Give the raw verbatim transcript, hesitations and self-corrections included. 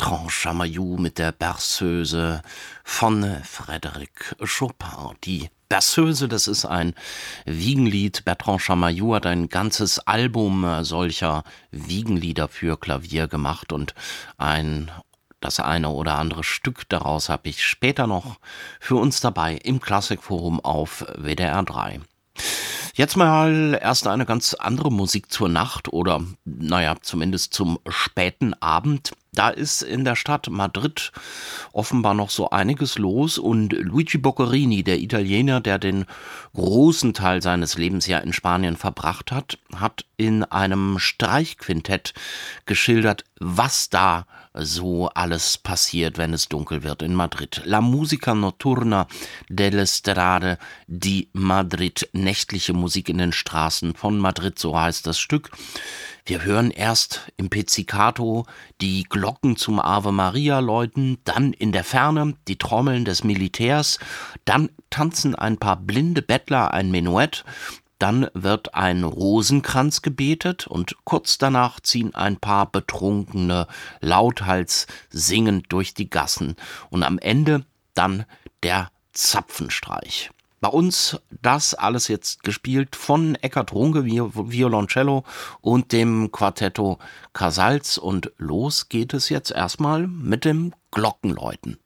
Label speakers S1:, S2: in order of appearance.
S1: Bertrand Chamayou mit der Berceuse von Frédéric Chopin. Die Berceuse, das ist ein Wiegenlied. Bertrand Chamayou hat ein ganzes Album solcher Wiegenlieder für Klavier gemacht und ein das eine oder andere Stück daraus habe ich später noch für uns dabei im Klassikforum auf W D R drei. Jetzt mal erst eine ganz andere Musik zur Nacht oder, naja, zumindest zum späten Abend. Da ist in der Stadt Madrid offenbar noch so einiges los und Luigi Boccherini, der Italiener, der den großen Teil seines Lebens ja in Spanien verbracht hat, hat in einem Streichquintett geschildert, was da so alles passiert, wenn es dunkel wird in Madrid. La Musica Notturna dell'Estrade di Madrid, nächtliche Musik in den Straßen von Madrid, so heißt das Stück. Wir hören erst im Pizzicato die Glocken zum Ave Maria läuten, dann in der Ferne die Trommeln des Militärs, dann tanzen ein paar blinde Bettler ein Menuett, dann wird ein Rosenkranz gebetet und kurz danach ziehen ein paar Betrunkene lauthals singend durch die Gassen und am Ende dann der Zapfenstreich. Bei uns das alles jetzt gespielt von Eckhard Runge, Violoncello und dem Quartetto Casals. Und los geht es jetzt erstmal mit dem Glockenläuten.